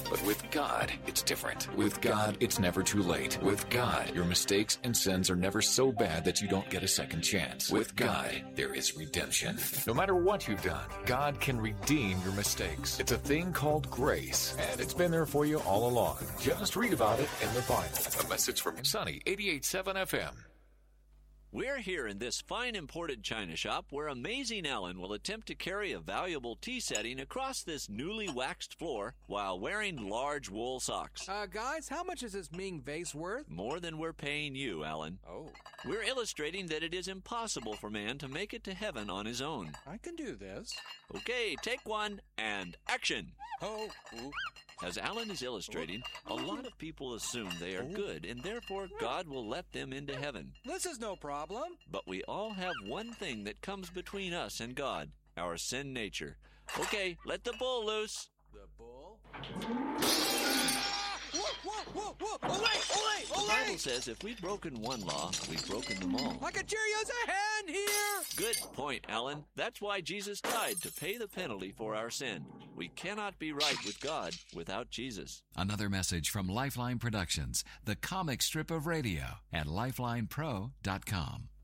But with God, it's different. With God, it's never too late. With God, your mistakes and sins are never so bad that you don't get a second chance. With God, there is redemption. No matter what you've done, God can redeem your mistakes. It's a thing called grace, and it's been there for you all along. Just read about it in the Bible. A message from Sunny 88.7 FM. We're here in this fine imported china shop where Amazing Ellen will attempt to carry a valuable tea setting across this newly waxed floor while wearing large wool socks. Guys, how much is this Ming vase worth? More than we're paying you, Ellen. Oh. We're illustrating that it is impossible for man to make it to heaven on his own. I can do this. Okay, take one and action. Oh. Ooh. As Alan is illustrating, a lot of people assume they are good, and therefore God will let them into heaven. This is no problem. But we all have one thing that comes between us and God, our sin nature. Okay, let the bull loose. The bull? Whoa! Ole! The Bible says if we've broken one law, we've broken them all. I could sure use a hand here! Good point, Alan. That's why Jesus died, to pay the penalty for our sin. We cannot be right with God without Jesus. Another message from Lifeline Productions, the comic strip of radio, at lifelinepro.com.